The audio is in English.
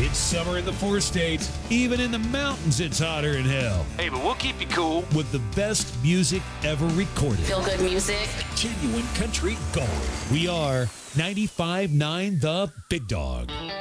It's summer in the 4 states. Even in the mountains, it's hotter than hell. Hey, but we'll keep you cool. With the best music ever recorded. Feel good music. Genuine country gold. We are 95.9 The Big Dog.